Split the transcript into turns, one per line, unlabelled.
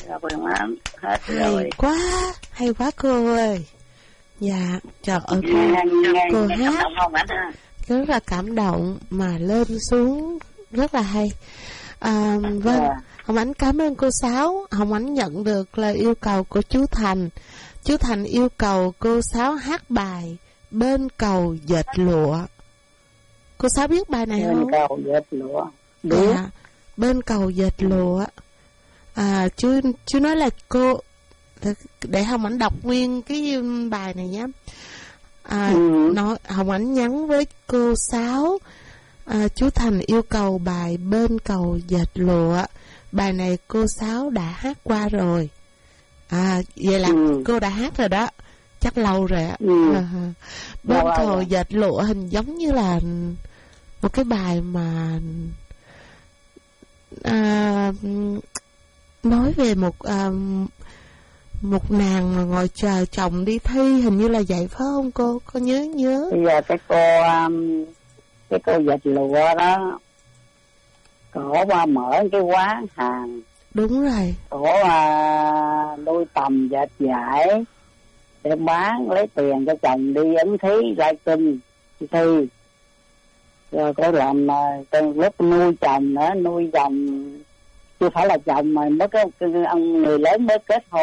rồi má hết
hay
rồi.
hay quá cô ơi. Dạ, trời ơi cô hát
cảm động không anh ha?
rất là cảm động mà lên xuống rất là hay. Vâng, Hồng Ánh cảm ơn cô Sáu. Hồng Ánh nhận được lời yêu cầu của chú Thành. Chú Thành yêu cầu cô Sáu hát bài Bên Cầu Dệt Lụa. Cô Sáu biết bài này không?
Bên Cầu Dệt Lụa.
Dạ, Bên Cầu Dệt Lụa. Chú nói là cô, để Hồng Ánh đọc nguyên cái bài này nhé. Nói Hồng Ánh nhắn với cô Sáu, chú Thành yêu cầu bài Bên Cầu Dệt Lụa. Bài này cô Sáu đã hát qua rồi. Vậy là cô đã hát rồi đó, chắc lâu rồi ạ. Bên Cầu Dệt Lụa hình giống như là một cái bài mà nói về một nàng mà ngồi chờ chồng đi thi, hình như là vậy phải không cô? Có nhớ.
Bây giờ cái cô dệt lụa đó, cổ mở cái quán hàng.
Đúng rồi.
Cổ nuôi tầm dệt vải để bán lấy tiền cho chồng đi ấn thí ra kinh thi. Rồi cổ làm lúc nuôi chồng nữa, nuôi chồng chưa phải là chồng mà mới có ông người lớn mới kết hôn.